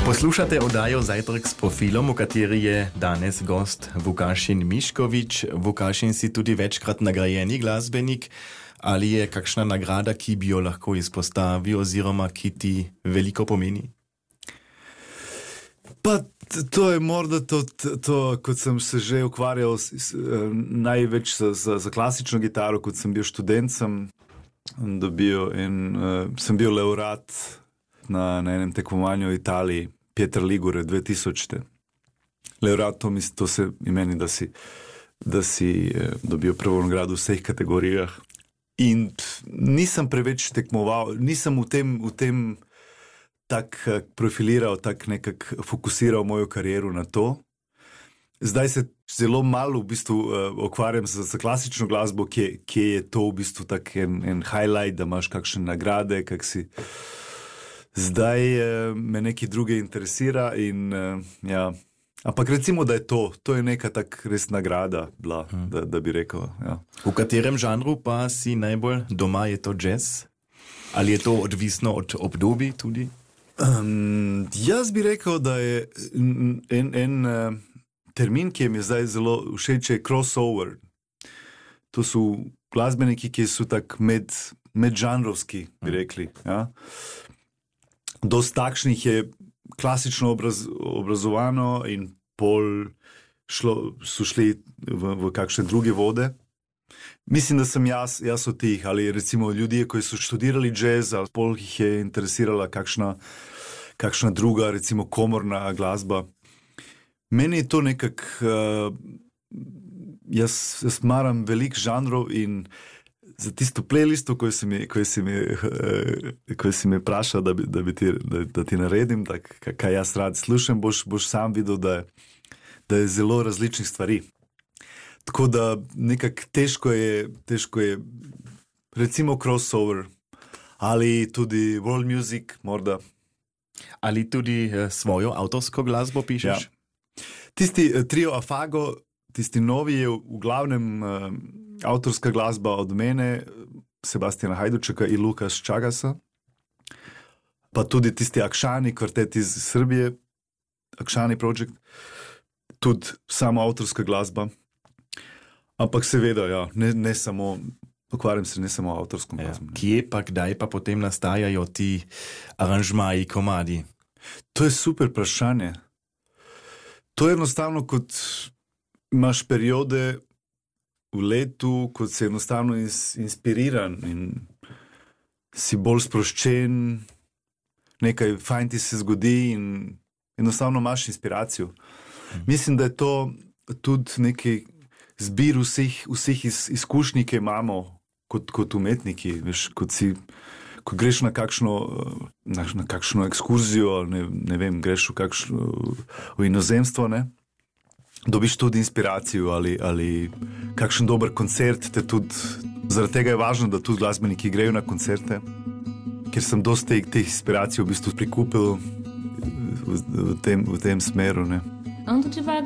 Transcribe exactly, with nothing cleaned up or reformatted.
Poslušate oddajo Zajtrk s profilom, v kateri je danes gost Vukašin Miškovič. Vukašin si tudi večkrat nagrajeni glasbenik. Ali je kakšna nagrada, ki bi jo lahko izpostavil oziroma ki ti veliko pomeni? Pa to je morda to, to kot sem se že ukvarjal s, s, največ za, za, za klasično gitaro, kot sem bil študent, sem dobil in uh, sem bil laureat na, na enem tekmovanju v Italiji, Pieter Ligure, dve tisočte. Laureat, to, mis, to se imeni, da si, da si eh, dobil prvo nagrado v vseh kategorijah. In nisem preveč tekmoval, nisem v tem, v tem tak profiliral, tak nekak fokusiral mojo kariero na to. Zdaj se zelo malo v bistvu uh, ukvarjam z, z klasično glasbo, kje, kje je to v bistvu tak en, en highlight, da imaš kakšne nagrade, kak si... Zdaj uh, me nekaj druge interesira in uh, ja... Ampak recimo, da je to, to je neka tak res nagrada bila, hmm. da, da bi rekel. Ja. V katerem žanru pa si najbolj doma, je to jazz? Ali je to odvisno od obdobij tudi? Um, jaz bi rekel, da je en, en uh, termin, ki mi je zdaj zelo všeč, je crossover. To so glasbeniki, ki so tak med, medžanrovski, bi rekli. Ja. Dost takšnih je klasično obraz, obrazovano in pol šlo, so šli v, v kakšne druge vode. Mislim, da sem jaz, jaz od tih, ali recimo ljudje, ki so študirali jazz, ali pol jih je interesirala kakšna, kakšna druga, recimo komorna glasba. Meni je to nekak, uh, jaz, jaz maram velik žanrov in za tisto playlistu, ko si mi, ko si mi, ko si mi prašal, da, da, ti, da, da ti naredim, da, kaj jaz rad slušam, boš, boš sam videl, da je, da je zelo različnih stvari. Tako da nekak težko je, težko je recimo crossover ali tudi world music morda. Ali tudi eh, svojo avtorsko glasbo pišeš? Ja. Tisti eh, trio Afago, tisti novi je v, v glavnem eh, avtorska glasba od mene, Sebastiana Hajdučeka in Lukas Čagasa, pa tudi tisti Akšani, kvartet iz Srbije, Akšani Project, tudi samo avtorska glasba. Ampak seveda, ja, ne, ne samo, ukvarjam se ne samo avtorskom glasbom. Ja. Kje pa, kdaj pa potem nastajajo ti aranžmaji, komadi? To je super vprašanje. To je enostavno, kot imaš periode v letu, kot si enostavno ins, inspiriran in si bolj sproščen, nekaj fajn ti se zgodi in enostavno imaš inspiracijo. Hmm. Mislim, da je to tudi neki zbir vseh, vseh iz, izkušnji, ki imamo kot, kot umetniki. Veš, kot si, ko greš na kakšno, na, na kakšno ekskurzijo, ne, ne vem, greš v, kakšno, v inozemstvo, ne? Dobiš tudi inspiracijo ali, ali kakšen dober koncert te tudi, zaradi tega je važno, da tudi glasbeniki grejo na koncerte, ker sem dosti teh inspiracij v bistvu prikupil v, v, tem, v tem smeru, ne. On tu ti va